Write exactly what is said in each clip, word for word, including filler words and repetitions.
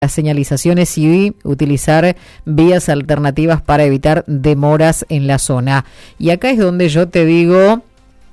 las señalizaciones y utilizar vías alternativas para evitar demoras en la zona. Y acá es donde yo te digo...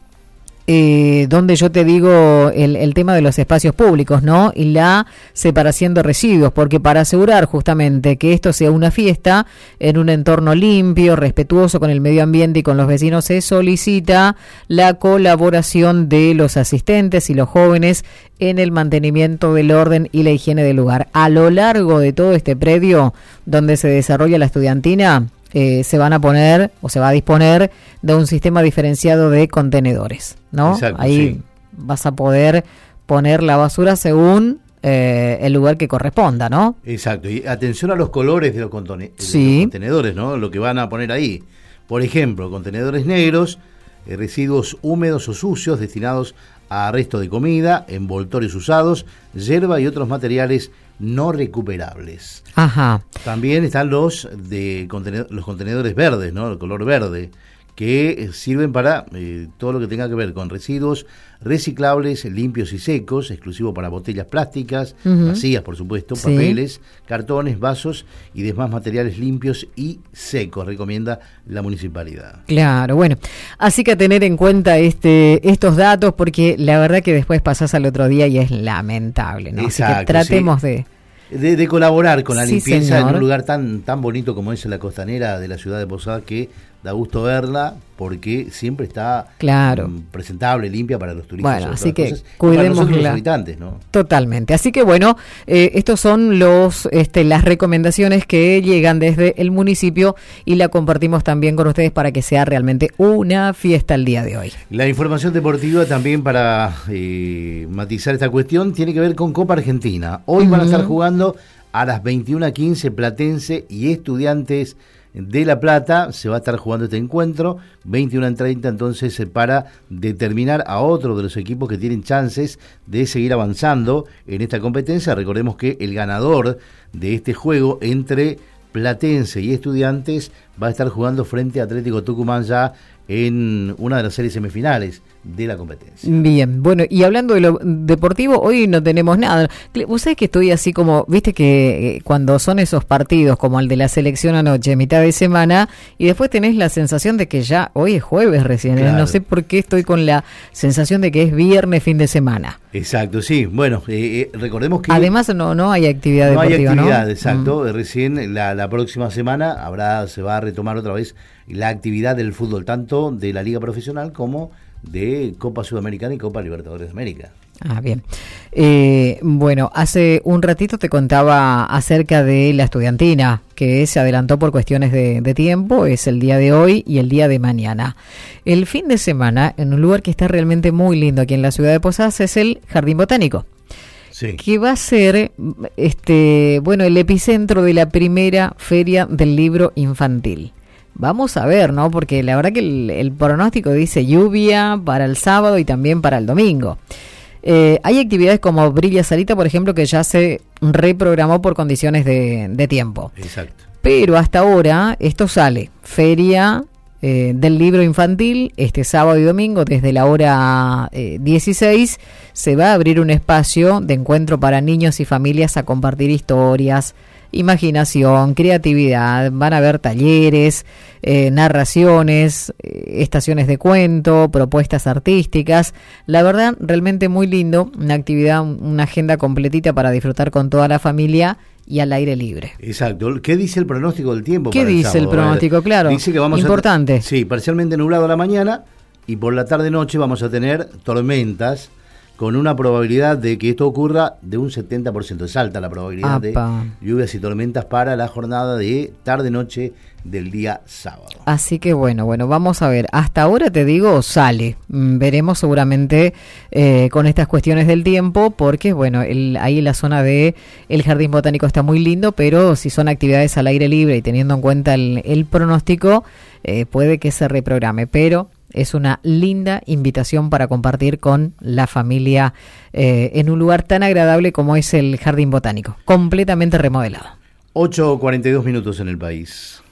Eh, donde yo te digo el, el tema de los espacios públicos, ¿no? Y la separación de residuos, porque para asegurar justamente que esto sea una fiesta en un entorno limpio, respetuoso con el medio ambiente y con los vecinos, se solicita la colaboración de los asistentes y los jóvenes en el mantenimiento del orden y la higiene del lugar. A lo largo de todo este predio donde se desarrolla la estudiantina, Eh, se van a poner o se va a disponer de un sistema diferenciado de contenedores, ¿no? Exacto, ahí sí. Vas a poder poner la basura según eh, el lugar que corresponda, ¿no? Exacto, y atención a los colores de los, contone- de Sí. los contenedores, ¿no? Lo que van a poner ahí. Por ejemplo, contenedores negros, eh, residuos húmedos o sucios destinados a resto de comida, envoltorios usados, hierba y otros materiales no recuperables. Ajá. También están los de contenedor, los contenedores verdes, ¿no? El color verde, que eh, sirven para eh, todo lo que tenga que ver con residuos reciclables, limpios y secos, exclusivo para botellas plásticas, Uh-huh. vacías por supuesto, Sí. papeles, cartones, vasos y demás materiales limpios y secos, recomienda la municipalidad. Claro, bueno, así que a tener en cuenta este estos datos, porque la verdad que después pasás al otro día y es lamentable, ¿no? Así que Exacto, tratemos sí. de... De, de colaborar con la Sí, limpieza señor. en un lugar tan tan bonito como es la costanera de la ciudad de Posadas, que da gusto verla porque siempre está Claro. mm, presentable, limpia para los turistas. Bueno, sobre así todas que las cosas, y para nosotros cuidémosla. los habitantes, ¿no? Totalmente. Así que bueno, eh, estos son los este, las recomendaciones que llegan desde el municipio y la compartimos también con ustedes para que sea realmente una fiesta el día de hoy. La información deportiva también para eh, matizar esta cuestión tiene que ver con Copa Argentina. Hoy Uh-huh. van a estar jugando a las veintiuna quince Platense y Estudiantes de La Plata. Se va a estar jugando este encuentro, veintiuna treinta entonces, eh, para determinar a otro de los equipos que tienen chances de seguir avanzando en esta competencia. Recordemos que el ganador de este juego entre Platense y Estudiantes va a estar jugando frente a Atlético Tucumán ya en una de las series semifinales de la competencia. Bien, bueno, y hablando de lo deportivo, hoy no tenemos nada. Vos sabés que estoy así como, viste que eh, cuando son esos partidos como el de la selección anoche, mitad de semana, y después tenés la sensación de que ya hoy es jueves recién, ¿eh? Claro. No sé por qué estoy con la sensación de que es viernes, fin de semana. Exacto, sí. Bueno, eh, eh, recordemos que Además no no hay actividad no hay deportiva, actividad, ¿no? exacto. Mm. Recién la, la próxima semana habrá se va a retomar otra vez la actividad del fútbol, tanto de la Liga Profesional como de Copa Sudamericana y Copa Libertadores de América. Ah, bien. Eh, bueno, hace un ratito te contaba acerca de la estudiantina, que se adelantó por cuestiones de, de tiempo, es el día de hoy y el día de mañana. El fin de semana, en un lugar que está realmente muy lindo aquí en la ciudad de Posadas, es el Jardín Botánico. Sí. Que va a ser este bueno el epicentro de la primera feria del libro infantil. Vamos a ver, ¿no? Porque la verdad que el, el pronóstico dice lluvia para el sábado y también para el domingo. Eh, hay actividades como Brilla Salita, por ejemplo, que ya se reprogramó por condiciones de, de tiempo. Exacto. Pero hasta ahora esto sale, feria eh, del libro infantil, este sábado y domingo desde la hora eh, dieciséis, se va a abrir un espacio de encuentro para niños y familias a compartir historias, imaginación, creatividad. Van a haber talleres, eh, narraciones, eh, estaciones de cuento, propuestas artísticas. La verdad, realmente muy lindo, una actividad, una agenda completita para disfrutar con toda la familia y al aire libre. Exacto. ¿Qué dice el pronóstico del tiempo? ¿Qué para dice sábado? el pronóstico? Claro, dice que vamos importante. A, sí, parcialmente nublado a la mañana y por la tarde-noche vamos a tener tormentas con una probabilidad de que esto ocurra de un setenta por ciento. Es alta la probabilidad Apa. de lluvias y tormentas para la jornada de tarde-noche del día sábado. Así que bueno, bueno, vamos a ver. Hasta ahora te digo, sale. Mm, Veremos seguramente eh, con estas cuestiones del tiempo, porque bueno, el, ahí la zona de el Jardín Botánico está muy lindo, pero si son actividades al aire libre y teniendo en cuenta el, el pronóstico, eh, puede que se reprograme, pero es una linda invitación para compartir con la familia eh, en un lugar tan agradable como es el Jardín Botánico, completamente remodelado. ocho cuarenta y dos minutos en el país.